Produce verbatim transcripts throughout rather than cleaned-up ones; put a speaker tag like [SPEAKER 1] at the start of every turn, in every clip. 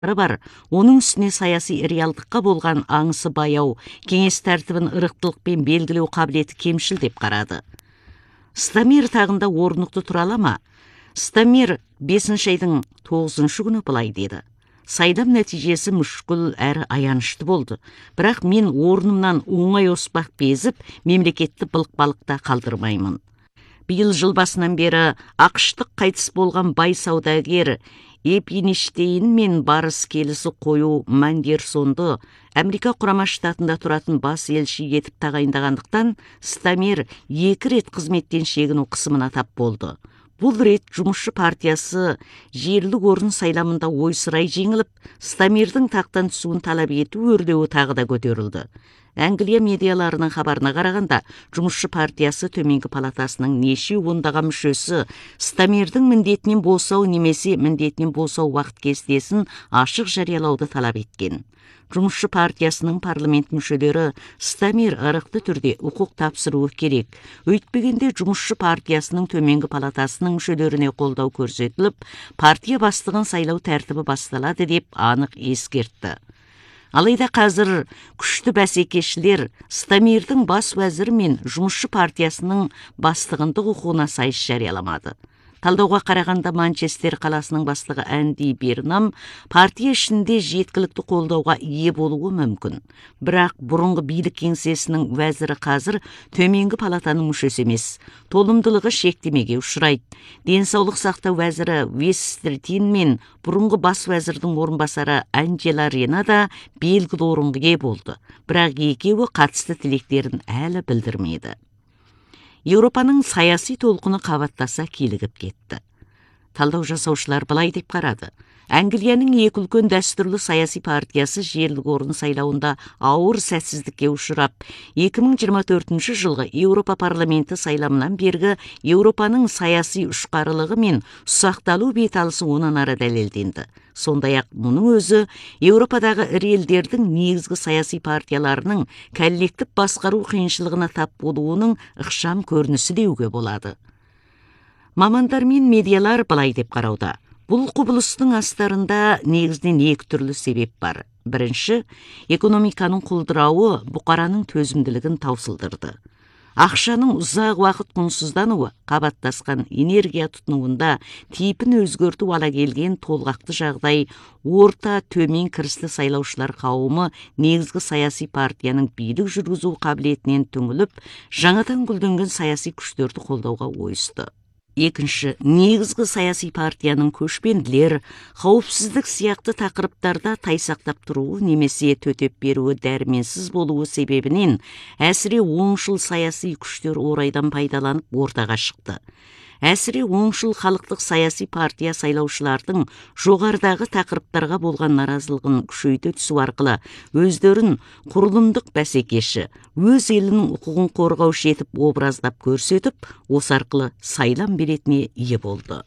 [SPEAKER 1] бар, оның үстіне саяси реалдыққа болған аңысы баяу, кеңес тәртібін ырықтылықпен белгілеу қабілеті кемшіл деп қарады. Стамир тағында орнықты тұра ала ма? Стамир бесінші айдың тоғызыншы күні былай деді: Сайдам нәтижесі мүшкіл әрі аянышты болды. Бірақ мен орнымнан оңай оспақ безіп, мемлекетті былық-балықта қалдырмаймын. Биыл жыл басынан бері ақштық қайтыс болған бай саудагер Эпинштейн мен барыс келісі қою Мандерсонды Америка құрама штатында тұратын бас елші етіп тағайындағандықтан Стамир екі рет қызметтен шегіну қысымына тап болды. Бұл рет жұмысшы партиясы жерлік орын сайламында ойсырай жеңіліп, Стамирдің тақтан түсуін талап ету өрлеуі тағы да көтерілді. Англия медиаларының хабарына қарағанда, жұмысшы партиясы төменгі палатасының неше ондаған мүшесі Стамирдің міндетінен босау немесе міндетінен босау уақыт кестесін ашық жариялауды талап еткен. Жұмысшы партиясының парламент мүшелері Стамир ырықты түрде құқық тапсыруы керек. Өйтпегенде жұмысшы партиясының төменгі палатасының мүшелеріне қолдау көрсетіліп, партия бастығын сайлау тәртібі басталады деп анық ескертті. Алайда қазір күшті бәсекешілер Стамирдің бас уәзірі мен жұмысшы партиясының бастығындық құқығына сайыс жарияламады. Талдауға қарағанда Манчестер қаласының бастығы Әнди Бернам партия ішінде жеткілікті қолдауға ие болуы мүмкін. Бірақ бұрынғы билік кеңсесінің уәзірі қазір төменгі палатаның мүшесі емес, толымдылығы шектемеге ұшырайды. Денсаулық сақтау уәзірі Вестертин мен бұрынғы бас уәзірдің орынбасары Анджела Рена да белгілі орынға ие болды. Бірақ екеуі қатысты тілектерін әлі білдірмеді. Еуропаның саяси толқыны қабаттаса килігіп кетті. Талдау жасаушылар былай деп қарады: Англияның екі үлкен дәстүрлі саяси партиясы жерлік орын сайлауында ауыр сәтсіздікке ұшырап, екі мың жиырма төртінші жылғы Еуропа парламенті сайламынан бергі Еуропаның саяси ұшқарылығы мен ұсақталу беталысы онан ары дәлелденді. Сондай-ақ мұның өзі Еуропадағы ірі елдердің негізгі саяси партияларының коллектив басқару қиыншылығына тап болуының ықшам көрінісі деуге болады. Мамандар мен медиалар былай деп қарауда: бұл құбылыстың астарында негізінен екі түрлі себеп бар. Бірінші, экономиканың құлдырауы бұқараның төзімділігін таусылдырды. Ақшаның ұзақ уақыт құнсыздануы қабаттасқан энергия тұтынуында типін өзгерту ала келген толғақты жағдай орта төмен кірісті сайлаушылар қауымы негізгі саяси партияның билік жүргізу қабілетінен түңіліп, жаңадан гүлденген саяси күштерді қолдауға ойысты. Екінші, негізгі саяси партияның көшпенділер, қауіпсіздік сияқты тақырыптарда тайсақтап тұруы немесе төтеп беруі дәрменсіз болуы себебінен әсіре оңшыл саяси күштер орайдан пайдаланып ортаға шықты. Әсіре оңшыл халықтық саяси партия сайлаушылардың жоғарыдағы тақырыптарға болған наразылығын күшейте түсу арқылы өздерін құрылымдық бәсекеші, өз елінің құқығын қорғаушы етіп образдап көрсетіп, осы арқылы сайлам беретіне ие болды.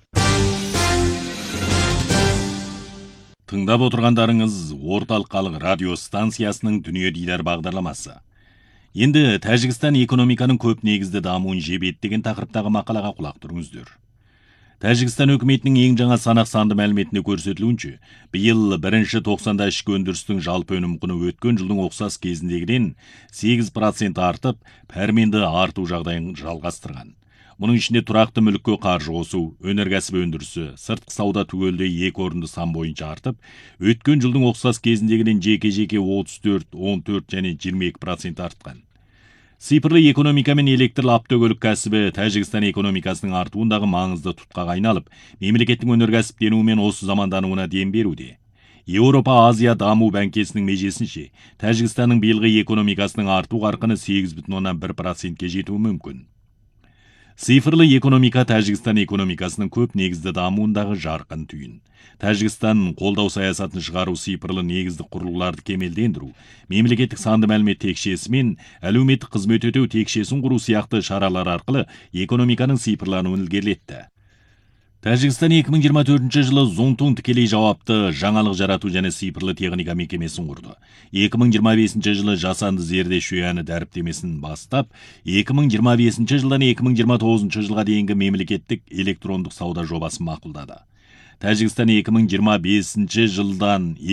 [SPEAKER 2] Тыңдап отырғандарыңыз орталық халық радио станциясының Дүние Дидар бағдарламасы. Енді Тәжікстан экономиканың көп негізді дамуын жебет деген тақырыптағы мақалаға құлақ тұрыңыздар. Тәжікстан өкіметінің ең жаңа санақ санды мәліметіне көрсетілуінше, биыл бірінші тоқсанда ішкі өндірістің жалпы өнім құны өткен жылдың ұқсас кезіндегіден сегіз процент артып, пәрменді арту жағдайын жалғастырған. Мұның ішінде тұрақты мүлікке қаржы қосу, өнеркәсіп өндірісі, сыртқы сауда түгелде екі орынды сан бойынша артып, өткен жылдың ұқсас кезіндегіден жеке-жеке отыз төрт, он төрт және жиырма екі процент артқан. Цифрлы экономика мен электрлі автокөлік кәсібі Тәжікстан экономикасының артуындағы маңызды тұтқаға айналып, мемлекеттің өнеркәсіптенуі мен осы замандануына дем беруде. Еуропа Азия даму бәңкесінің межесінше, Тәжікстанның биылғы экономикасының арту қарқыны сегіз бүтін оннан бір процентке жетуі мүмкін. Цифрлы экономика Тәжікстан экономикасының көп негізді дамуындағы жарқын түйін. Тәжікстан қолдау саясатын шығару цифрлы негізді құрылғыларды кемелдендіру, мемлекеттік санды мәлімет текшесі мен әлеуметтік қызмет өтеу текшесін құру сияқты шаралар арқылы экономиканың цифрлануын ілгерілетті. Тәжікстан екі мың жиырма төртінші жылы Зонтун тікелей жауапты жаңалық жарату және цифрлы техника мекемесін құрды. екі мың жиырма бесінші жылы жасанды зерде шөяны дәріптемесін бастап, екі мың жиырма бесінші жылдан екі мың жиырма тоғызыншы жылға дейінгі мемлекеттік электрондық сауда жобасын мақұлдады. Тәжікстан екі мың жиырма бесінші жылдан